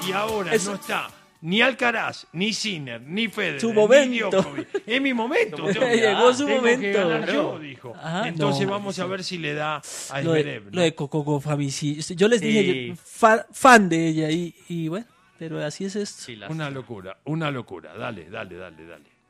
Y ahora no está ni Alcaraz, ni Sinner, ni Federer, Su momento. ni Djokovic. Es mi momento. Llegó su tengo momento. que ganar yo, Claro. dijo. Ah, Entonces no, vamos a ver si le da a Lo Zverev. de, lo de Coco Fabi, sí. Yo les Sí. dije, fan de ella y bueno, pero así es esto. Sí, Una locura, una locura. Dale.